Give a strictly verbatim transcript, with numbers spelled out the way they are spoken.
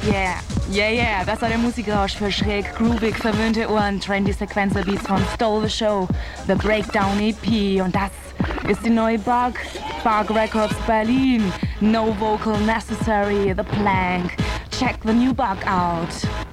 Yeah, yeah, yeah, das war der Musikrausch für schräg, groovig, verwöhnte Ohren. Trendy Sequencer-Beats von Stole the Show, The Breakdown E P. Und das ist die neue Bug, Bug Records Berlin. No vocal necessary, The Plank. Check the new Bug out.